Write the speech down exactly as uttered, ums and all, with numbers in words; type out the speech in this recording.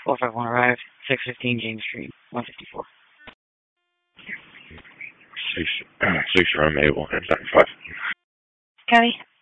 four five one arrived. six fifteen James Street, one fifty-four. Six, uh, six Romeo, one seven five. Copy.